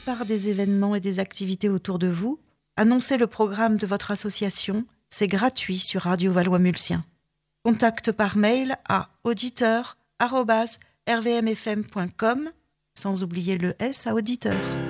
part des événements et des activités autour de vous. Annoncez le programme de votre association. C'est gratuit sur Radio Valois-Mulsien. Contact par mail à auditeur@rvmfm.com, sans oublier le S à auditeur.